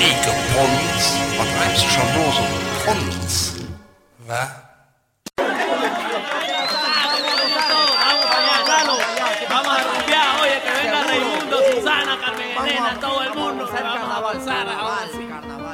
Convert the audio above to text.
Ikke Pons. Was treibst du schon los, so Pons? Was? Vamos a rumbear, oye, que venga Raimundo, Susana, Carmen Elena, todo el mundo. Vamos a avanzar.